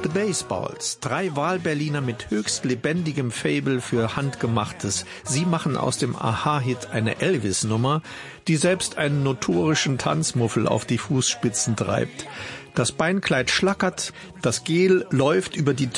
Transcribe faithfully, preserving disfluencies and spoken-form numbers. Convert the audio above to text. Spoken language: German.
The Baseballs, drei Wahlberliner mit höchst lebendigem Faible für Handgemachtes. Sie machen aus dem Aha-Hit eine Elvis-Nummer, die selbst einen notorischen Tanzmuffel auf die Fußspitzen treibt. Das Beinkleid schlackert, das Gel läuft über die